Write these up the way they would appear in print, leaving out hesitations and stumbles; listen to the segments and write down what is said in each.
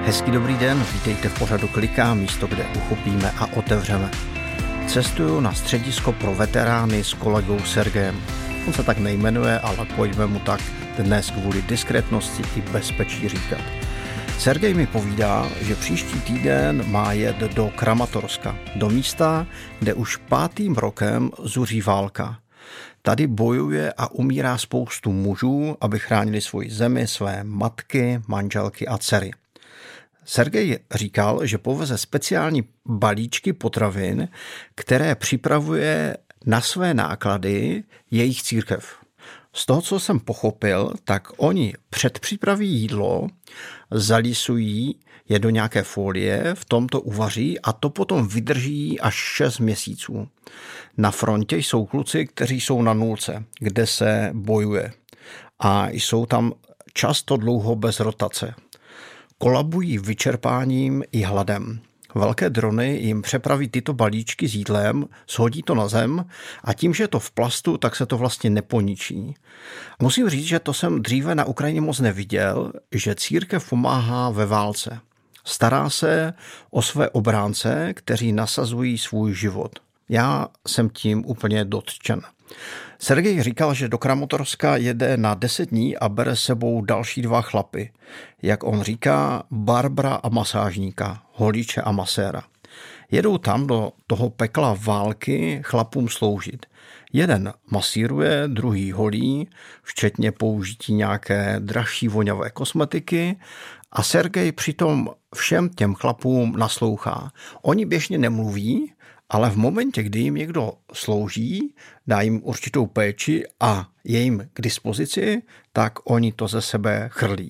Hezký dobrý den, vítejte v pořadu Kliká, místo, kde uchopíme a otevřeme. Cestuju na středisko pro veterány s kolegou Sergejem. On se tak nejmenuje, ale pojďme mu tak dnes kvůli diskrétnosti i bezpečí říkat. Sergej mi povídá, že příští týden má jet do Kramatorska, do místa, kde už 5. rokem zuří válka. Tady bojuje a umírá spoustu mužů, aby chránili svoji zemi, své matky, manželky a dcery. Sergej říkal, že poveze speciální balíčky potravin, které připravuje na své náklady jejich církev. Z toho, co jsem pochopil, tak oni předpřipraví jídlo, zalisují je do nějaké folie, v tom to uvaří a to potom vydrží až 6 měsíců. Na frontě jsou kluci, kteří jsou na nulce, kde se bojuje a jsou tam často dlouho bez rotace. Kolabují vyčerpáním i hladem. Velké drony jim přepraví tyto balíčky s jídlem, shodí to na zem a tím, že je to v plastu, tak se to vlastně neponičí. Musím říct, že to jsem dříve na Ukrajině moc neviděl, že církev pomáhá ve válce. Stará se o své obránce, kteří nasazují svůj život. Já jsem tím úplně dotčen. Sergej říkal, že do Kramatorska jede na 10 dní a bere s sebou další 2 chlapy. Jak on říká, barbra a masážníka, holiče a maséra. Jedou tam do toho pekla války chlapům sloužit. Jeden masíruje, druhý holí, včetně použití nějaké dražší voňavé kosmetiky a Sergej přitom všem těm chlapům naslouchá. Oni běžně nemluví, ale v momentě, kdy jim někdo slouží, dá jim určitou péči a je jim k dispozici, tak oni to ze sebe chrlí.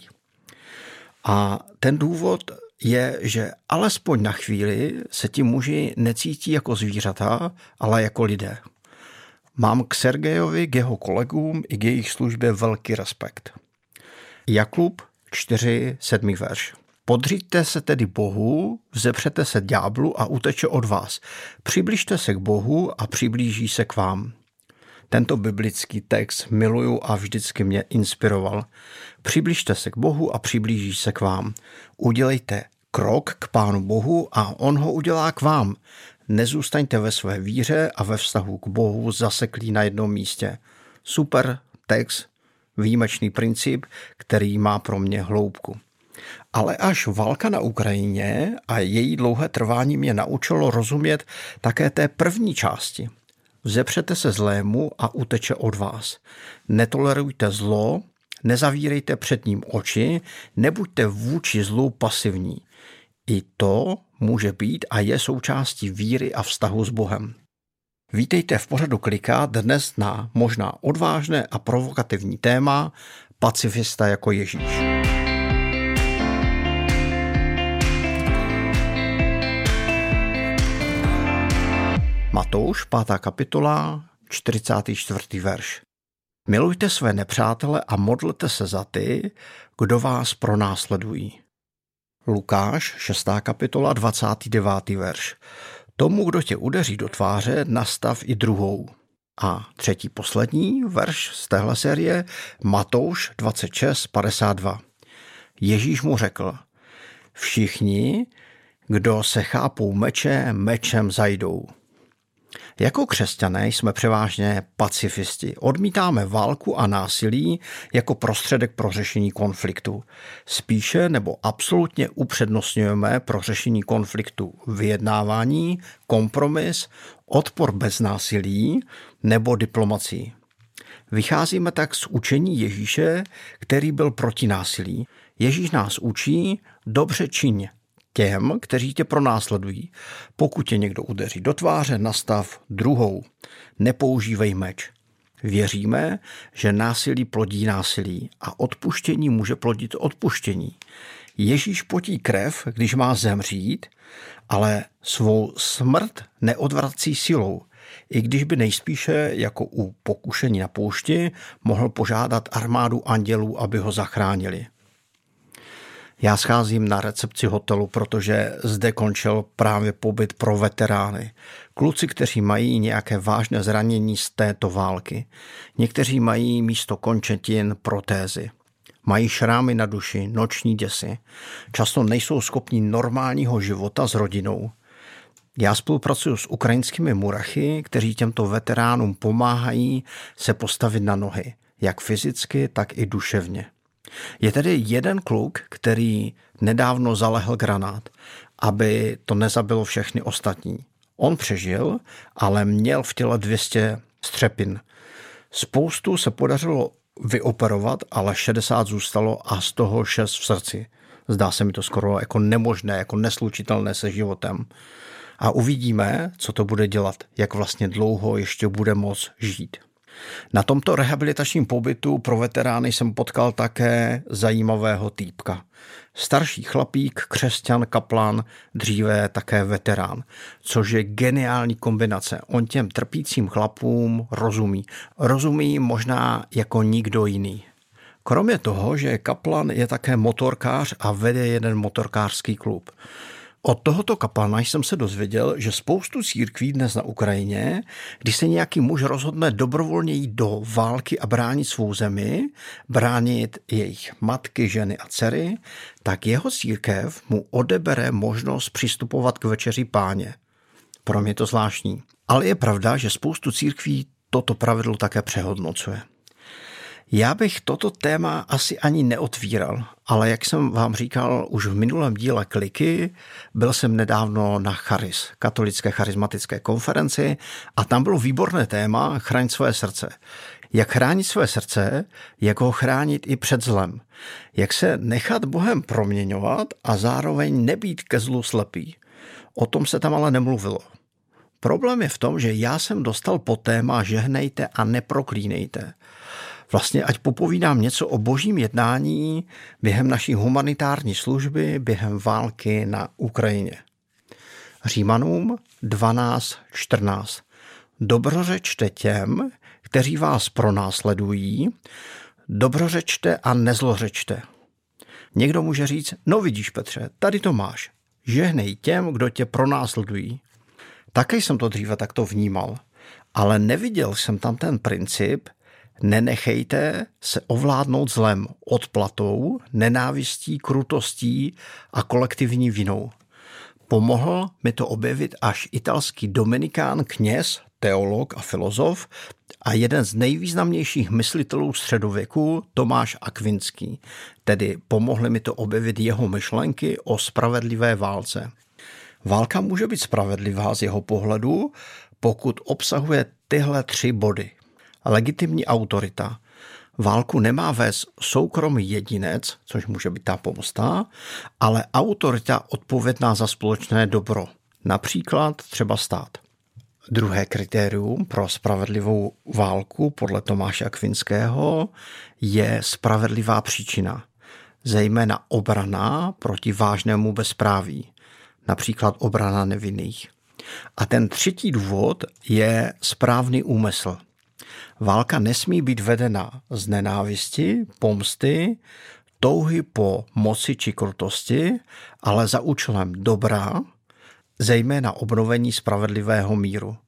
A ten důvod je, že alespoň na chvíli se ti muži necítí jako zvířata, ale jako lidé. Mám k Sergejovi, k jeho kolegům i k jejich službě velký respekt. Jakub 4, 7. verš. Podřiďte se tedy Bohu, vzepřete se ďáblu a uteče od vás. Přibližte se k Bohu a přiblíží se k vám. Tento biblický text miluju a vždycky mě inspiroval. Přibližte se k Bohu a přiblíží se k vám. Udělejte krok k Pánu Bohu a on ho udělá k vám. Nezůstaňte ve své víře a ve vztahu k Bohu zaseklí na jednom místě. Super text, výjimečný princip, který má pro mě hloubku. Ale až válka na Ukrajině a její dlouhé trvání mě naučilo rozumět také té první části. Vzepřete se zlému a uteče od vás. Netolerujte zlo, nezavírejte před ním oči, nebuďte vůči zlu pasivní. I to může být a je součástí víry a vztahu s Bohem. Vítejte v pořadu Kliká dnes na možná odvážné a provokativní téma pacifista jako Ježíš. Matouš, 5. kapitola, 44. verš. Milujte své nepřátele a modlete se za ty, kdo vás pronásledují. Lukáš, 6. kapitola, 29. verš. Tomu, kdo tě udeří do tváře, nastav i druhou. A 3. poslední verš z téhle série, Matouš 26, 52. Ježíš mu řekl, všichni, kdo se chápou meče, mečem zajdou. Jako křesťané jsme převážně pacifisti. Odmítáme válku a násilí jako prostředek pro řešení konfliktu. Spíše nebo absolutně upřednostňujeme pro řešení konfliktu vyjednávání, kompromis, odpor bez násilí nebo diplomacii. Vycházíme tak z učení Ježíše, který byl proti násilí. Ježíš nás učí dobře čiň těm, kteří tě pronásledují. Pokud tě někdo udeří do tváře, nastav druhou. Nepoužívej meč. Věříme, že násilí plodí násilí a odpuštění může plodit odpuštění. Ježíš potí krev, když má zemřít, ale svou smrt neodvrací silou. I když by nejspíše, jako u pokušení na poušti, mohl požádat armádu andělů, aby ho zachránili. Já scházím na recepci hotelu, protože zde končil právě pobyt pro veterány. Kluci, kteří mají nějaké vážné zranění z této války. Někteří mají místo končetin protézy. Mají šrámy na duši, noční děsy. Často nejsou schopni normálního života s rodinou. Já spolupracuji s ukrajinskými murachy, kteří těmto veteránům pomáhají se postavit na nohy, jak fyzicky, tak i duševně. Je tedy jeden kluk, který nedávno zalehl granát, aby to nezabilo všechny ostatní. On přežil, ale měl v těle 200 střepin. Spoustu se podařilo vyoperovat, ale 60 zůstalo a z toho 6 v srdci. Zdá se mi to skoro jako nemožné, jako neslučitelné se životem. A uvidíme, co to bude dělat, jak vlastně dlouho ještě bude moct žít. Na tomto rehabilitačním pobytu pro veterány jsem potkal také zajímavého týpka. Starší chlapík, křesťan, kaplan, dříve také veterán, což je geniální kombinace. On těm trpícím chlapům rozumí. Rozumí možná jako nikdo jiný. Kromě toho, že kaplan je také motorkář a vede jeden motorkářský klub. Od tohoto kaplana jsem se dozvěděl, že spoustu církví dnes na Ukrajině, když se nějaký muž rozhodne dobrovolně jít do války a bránit svou zemi, bránit jejich matky, ženy a dcery, tak jeho církev mu odebere možnost přistupovat k večeři Páně. Pro mě je to zvláštní. Ale je pravda, že spoustu církví toto pravidlo také přehodnocuje. Já bych toto téma asi ani neotvíral, ale jak jsem vám říkal už v minulém díle Kliky, byl jsem nedávno na Charis, katolické charismatické konferenci, a tam bylo výborné téma Chraň své srdce. Jak chránit své srdce, jak ho chránit i před zlem. Jak se nechat Bohem proměňovat a zároveň nebýt ke zlu slepý. O tom se tam ale nemluvilo. Problém je v tom, že já jsem dostal po téma žehnejte a neproklínejte. Vlastně ať popovídám něco o božím jednání během naší humanitární služby, během války na Ukrajině. Římanům 12:14. Dobrořečte těm, kteří vás pronásledují, dobrořečte a nezlořečte. Někdo může říct, no vidíš Petře, tady to máš. Žehnej těm, kdo tě pronásledují. Také jsem to dříve takto vnímal, ale neviděl jsem tam ten princip, nenechejte se ovládnout zlem, odplatou, nenávistí, krutostí a kolektivní vinou. Pomohl mi to objevit až italský dominikán, kněz, teolog a filozof a jeden z nejvýznamnějších myslitelů středověku, Tomáš Akvinský. Tedy pomohly mi to objevit jeho myšlenky o spravedlivé válce. Válka může být spravedlivá z jeho pohledu, pokud obsahuje tyhle 3 body. Legitimní autorita. Válku nemá vést soukromý jedinec, což může být ta pomsta, ale autorita odpovědná za společné dobro. Například třeba stát. Druhé kritérium pro spravedlivou válku podle Tomáše Akvinského je spravedlivá příčina, zejména obrana proti vážnému bezpráví, například obrana nevinných. A ten třetí důvod je správný úmysl. Válka nesmí být vedena z nenávisti, pomsty, touhy po moci či krutosti, ale za účelem dobra, zejména obnovení spravedlivého míru.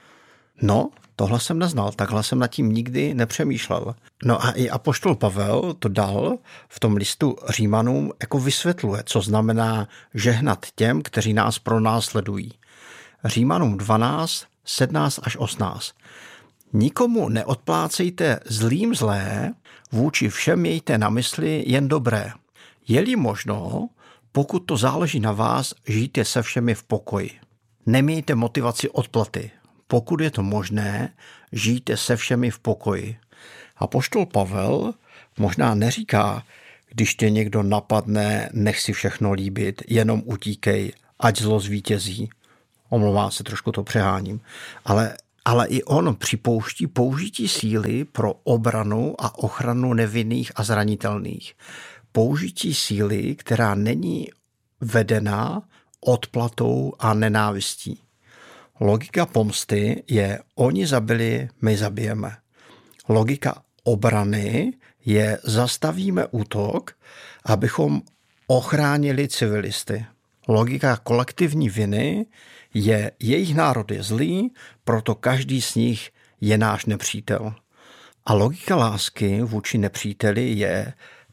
No, tohle jsem neznal, takhle jsem nad tím nikdy nepřemýšlel. No a i apoštol Pavel to dal v tom listu Římanům jako vysvětluje, co znamená žehnat těm, kteří nás pronásledují. Římanům 12, 17 až 18. Nikomu neodplácejte zlým zlé, vůči všem mějte na mysli jen dobré. Je-li možno, pokud to záleží na vás, žijte se všemi v pokoji. Nemějte motivaci odplaty. Pokud je to možné, žijte se všemi v pokoji. Apoštol Pavel možná neříká, když tě někdo napadne, nech si všechno líbit, jenom utíkej, ať zlo zvítězí. Omlouvám se, trošku to přeháním. Ale i on připouští použití síly pro obranu a ochranu nevinných a zranitelných. Použití síly, která není vedená odplatou a nenávistí. Logika pomsty je oni zabili, my zabijeme. Logika obrany je zastavíme útok, abychom ochránili civilisty. Logika kolektivní viny je jejich národ je zlý, proto každý z nich je náš nepřítel. A logika lásky vůči nepříteli je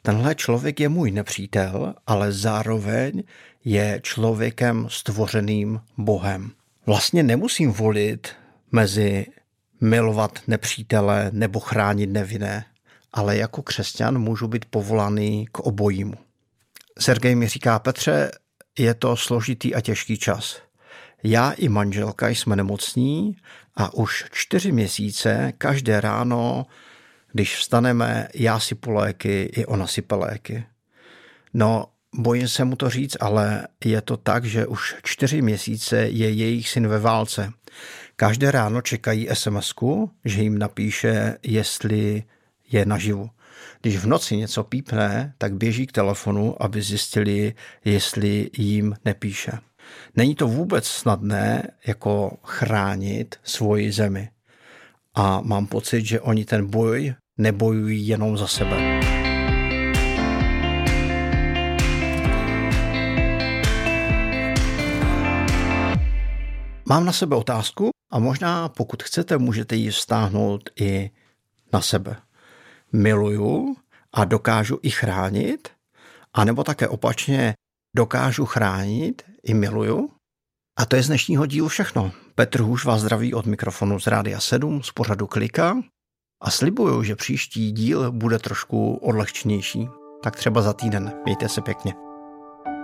Tenhle člověk je můj nepřítel, ale zároveň je člověkem stvořeným Bohem. Vlastně nemusím volit mezi milovat nepřítele nebo chránit nevinné, ale jako křesťan můžu být povolaný k obojímu. Sergej mi říká: Petře, je to složitý a těžký čas. Já i manželka jsme nemocní a už 4 měsíce každé ráno, když vstaneme, já sypu léky, i ona sype léky. No, bojím se mu to říct, ale je to tak, že už 4 měsíce je jejich syn ve válce. Každé ráno čekají SMS-ku, že jim napíše, jestli je naživu. Když v noci něco pípne, tak běží k telefonu, aby zjistili, jestli jim nepíše. Není to vůbec snadné jako chránit svoji zemi. A mám pocit, že oni ten boj nebojují jenom za sebe. Mám na sebe otázku a možná, pokud chcete, můžete ji vztáhnout i na sebe. Miluju a dokážu i chránit, anebo také opačně dokážu chránit i miluju? A to je z dnešního dílu všechno. Petr Hůš vás zdraví od mikrofonu z Rádia 7 z pořadu Klika a slibuju, že příští díl bude trošku odlehčenější. Tak třeba za týden. Mějte se pěkně.